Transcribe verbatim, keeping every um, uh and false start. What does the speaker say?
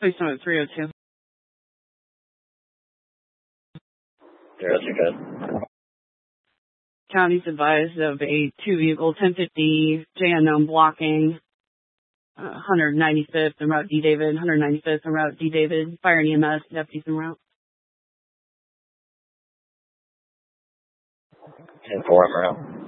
Please note three oh two. Zero, you're good. County's advised of a two-vehicle ten fifty J unknown blocking uh, one ninety-fifth en route D. David, one ninety-fifth en route D. David, fire and E M S, deputies en route. ten four, I'm around.